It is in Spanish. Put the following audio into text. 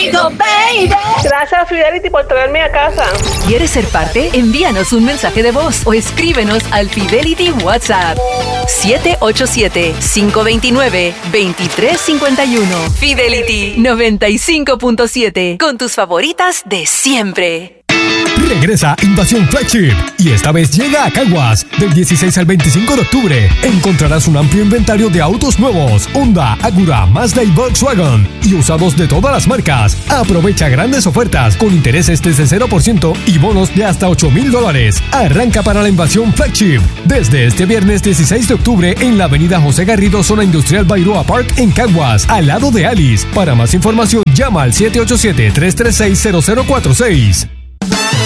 conmigo, baby. Gracias, Fidelity, por traerme a casa. ¿Quieres ser parte? Envíanos un mensaje de voz o escríbenos al Fidelity WhatsApp 787-529-2351. Fidelity 95.7, con tus favoritas de siempre. Regresa Invasión Flagship y esta vez llega a Caguas. Del 16 al 25 de octubre encontrarás un amplio inventario de autos nuevos, Honda, Acura, Mazda y Volkswagen, y usados de todas las marcas. Aprovecha grandes ofertas con intereses desde 0% y bonos de hasta $8,000. Arranca para la Invasión Flagship desde este viernes 16 de octubre en la avenida José Garrido, zona industrial Bairoa Park en Caguas, al lado de Alice. Para más información llama al 787-336-0046.